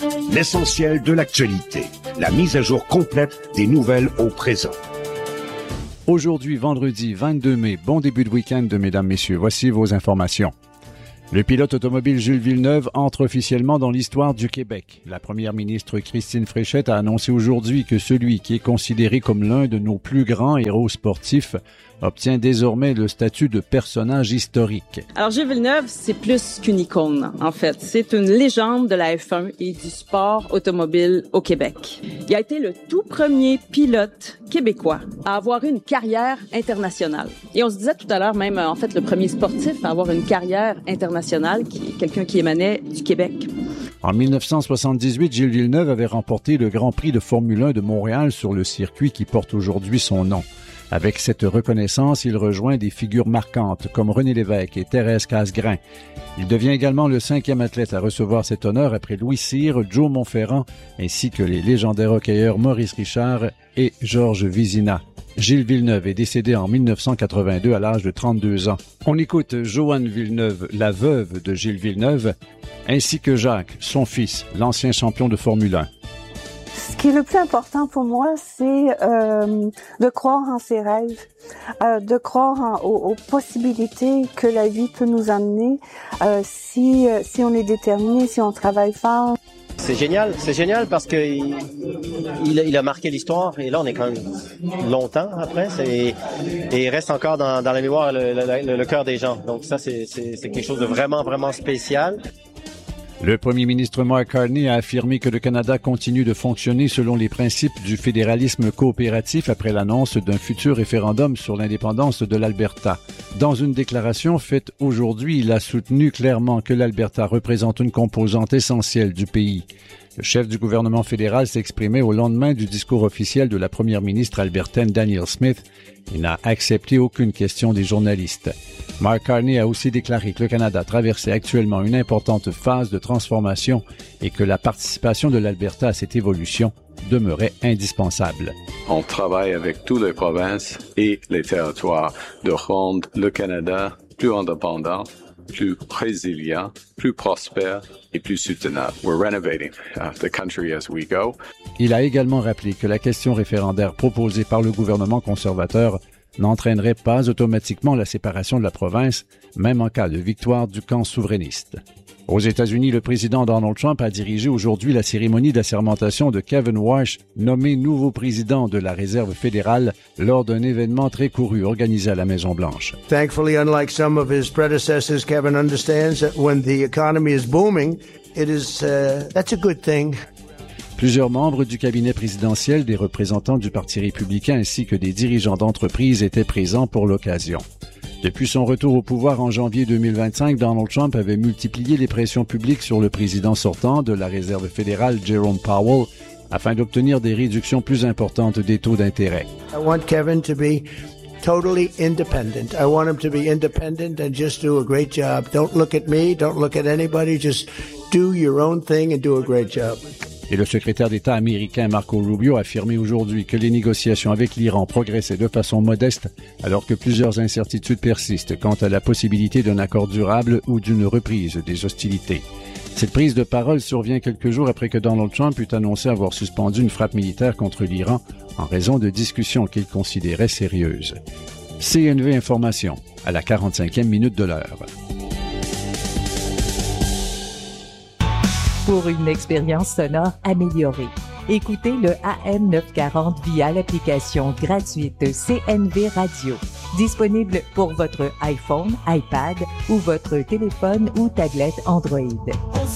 L'essentiel de l'actualité. La mise à jour complète des nouvelles au présent. Aujourd'hui, vendredi 22 mai, bon début de week-end, mesdames, messieurs. Voici vos informations. Le pilote automobile Gilles Villeneuve entre officiellement dans l'histoire du Québec. La première ministre Christine Fréchette a annoncé aujourd'hui que celui qui est considéré comme l'un de nos plus grands héros sportifs obtient désormais le statut de personnage historique. Alors, Gilles Villeneuve, c'est plus qu'une icône, en fait. C'est une légende de la F1 et du sport automobile au Québec. Il a été le tout premier pilote québécois à avoir une carrière internationale. Et on se disait tout à l'heure, même, en fait, le premier sportif à avoir une carrière internationale, quelqu'un qui émanait du Québec. En 1978, Gilles Villeneuve avait remporté le Grand Prix de Formule 1 de Montréal sur le circuit qui porte aujourd'hui son nom. Avec cette reconnaissance, il rejoint des figures marquantes comme René Lévesque et Thérèse Casgrain. Il devient également le 5e athlète à recevoir cet honneur après Louis Cyr, Joe Montferrand, ainsi que les légendaires hockeyeurs Maurice Richard et Georges Vizina. Gilles Villeneuve est décédé en 1982 à l'âge de 32 ans. On écoute Joanne Villeneuve, la veuve de Gilles Villeneuve, ainsi que Jacques, son fils, l'ancien champion de Formule 1. Ce qui est le plus important pour moi, c'est de croire en ses rêves, de croire aux possibilités que la vie peut nous amener si on est déterminé, si on travaille fort. C'est génial parce que il a marqué l'histoire et là on est quand même longtemps après et il reste encore dans la mémoire le cœur des gens. Donc ça c'est quelque chose de vraiment spécial. Le premier ministre Mark Carney a affirmé que le Canada continue de fonctionner selon les principes du fédéralisme coopératif après l'annonce d'un futur référendum sur l'indépendance de l'Alberta. Dans une déclaration faite aujourd'hui, il a soutenu clairement que l'Alberta représente une composante essentielle du pays. Le chef du gouvernement fédéral s'exprimait au lendemain du discours officiel de la première ministre albertaine Danielle Smith. Il n'a accepté aucune question des journalistes. Mark Carney a aussi déclaré que le Canada traversait actuellement une importante phase de transformation et que la participation de l'Alberta à cette évolution demeurait indispensable. On travaille avec toutes les provinces et les territoires de rendre le Canada plus indépendant, plus résilient, plus prospère et plus soutenable. We're renovating the country as we go. Il a également rappelé que la question référendaire proposée par le gouvernement conservateur n'entraînerait pas automatiquement la séparation de la province, même en cas de victoire du camp souverainiste. Aux États-Unis, le président Donald Trump a dirigé aujourd'hui la cérémonie d'assermentation de Kevin Warsh, nommé nouveau président de la Réserve fédérale, lors d'un événement très couru organisé à la Maison-Blanche. Thankfully, unlike some of his predecessors, Kevin understands that when the economy is booming, that's a good thing. Plusieurs membres du cabinet présidentiel, des représentants du Parti républicain ainsi que des dirigeants d'entreprises étaient présents pour l'occasion. Depuis son retour au pouvoir en janvier 2025, Donald Trump avait multiplié les pressions publiques sur le président sortant de la Réserve fédérale, Jerome Powell, afin d'obtenir des réductions plus importantes des taux d'intérêt. I want Kevin to be totally independent. I want him to be independent and just do a great job. Don't look at me, don't look at anybody, just do your own thing and do a great job. Et le secrétaire d'État américain Marco Rubio a affirmé aujourd'hui que les négociations avec l'Iran progressaient de façon modeste alors que plusieurs incertitudes persistent quant à la possibilité d'un accord durable ou d'une reprise des hostilités. Cette prise de parole survient quelques jours après que Donald Trump eut annoncé avoir suspendu une frappe militaire contre l'Iran en raison de discussions qu'il considérait sérieuses. CNV Information, à la 45e minute de l'heure. Pour une expérience sonore améliorée, écoutez le AM 940 via l'application gratuite CNV Radio, disponible pour votre iPhone, iPad ou votre téléphone ou tablette Android.